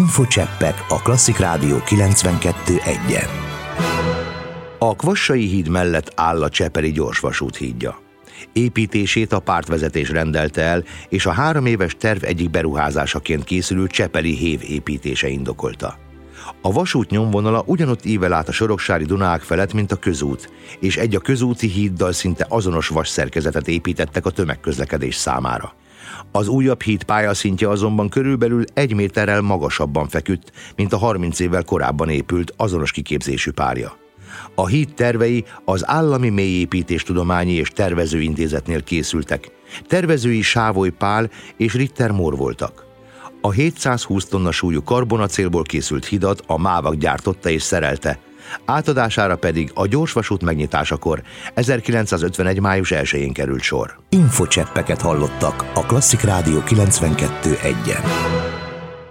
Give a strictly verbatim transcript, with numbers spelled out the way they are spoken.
Infocseppek a Klasszik Rádió kilencvenkettő egyen. A Kvassai híd mellett áll a Csepeli gyorsvasút hídja. Építését a pártvezetés rendelte el, és a három éves terv egyik beruházásaként készülő Csepeli hév építése indokolta. A vasút nyomvonala ugyanott ível át a soroksári Dunaák felett, mint a közút, és egy a közúti híddal szinte azonos vasszerkezetet építettek a tömegközlekedés számára. Az újabb híd pályaszintje azonban körülbelül egy méterrel magasabban feküdt, mint a harminc évvel korábban épült azonos kiképzésű pálya. A híd tervei az Állami Mélyépítéstudományi és Tervezőintézetnél készültek. Tervezői Sávoly Pál és Ritter Mór voltak. A hétszázhúsz tonna súlyú karbonacélból készült hidat a Mávak gyártotta és szerelte, átadására pedig a gyorsvasút megnyitásakor ezerkilencszázötvenegy. május elsején került sor. Infocseppeket hallottak a Klasszik Rádió kilencvenkettő egyen.